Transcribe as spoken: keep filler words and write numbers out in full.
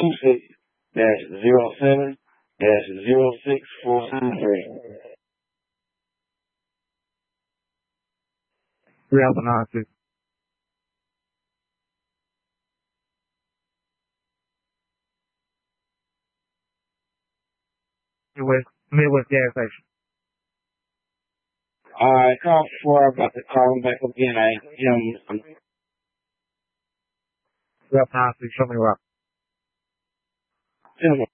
two six dash zero seven dash zero six four two three. Three Alpha nine six. Midwest Midwest gas station. I called before, I'm about to call him back again. I him. Three Alpha nine six. Show me rock. him